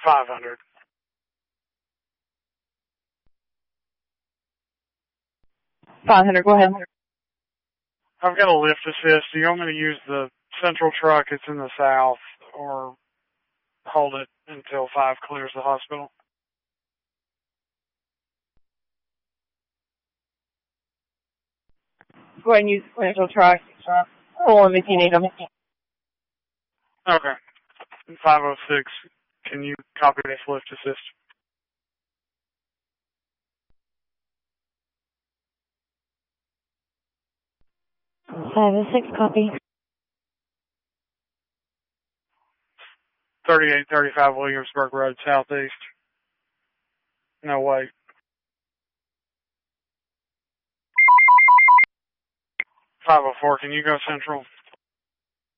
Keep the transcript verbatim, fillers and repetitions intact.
five hundred. five hundred, go ahead. I've got a lift assist. Do you want me to use the central truck? It's in the south, or hold it until five clears the hospital? Go ahead and use the central truck. Call them if you need them. Okay. five oh six, can you copy this lift assist? five oh six, copy. thirty-eight thirty-five Williamsburg Road, southeast. No, wait. five oh four, can you go central?